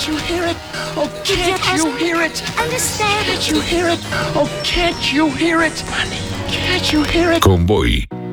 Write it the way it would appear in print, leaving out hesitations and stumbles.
Can't you hear it? Oh, can't you hear it? Understand? Can't you hear it? Oh, can't you hear it? Honey, can't you hear it? Convoy.